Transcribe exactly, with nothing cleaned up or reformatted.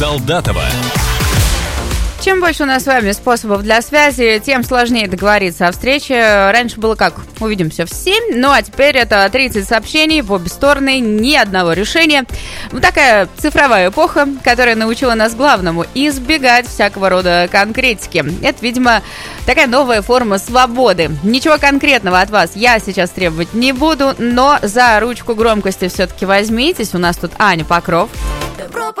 Солдатова. Чем больше у нас с вами способов для связи, тем сложнее договориться о встрече. Раньше было как? Увидимся в семь, ну а теперь это тридцать сообщений в обе стороны, ни одного решения. Вот такая цифровая эпоха, которая научила нас главному – избегать всякого рода конкретики. Это, видимо, такая новая форма свободы. Ничего конкретного от вас я сейчас требовать не буду, но за ручку громкости все-таки возьмитесь. У нас тут Аня Покров.